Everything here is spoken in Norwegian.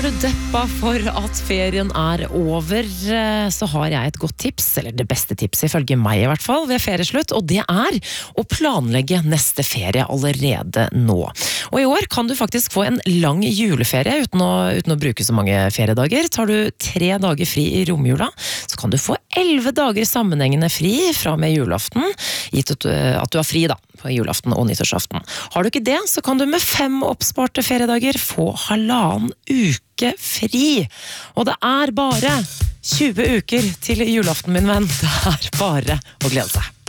Er du deppa for at ferien over, så har jeg et godt tips, eller det beste tipset ifølge meg i hvert fall, ved ferieslutt, og det å planlegge neste ferie allerede nå. Og i år kan du faktisk få en lang juleferie uten å bruke så mange feriedager. Tar du 3 dager fri i romjula, så kan du få 11 dager sammenhengende fri fra med julaften, gitt at du har fri da, på julaften og nyttårsaften. Har du ikke det, så kan du med 5 oppsparte feriedager få 1,5 uke fri. Og det er bare 20 uker til julaften, min venn. Det er bare å glede seg.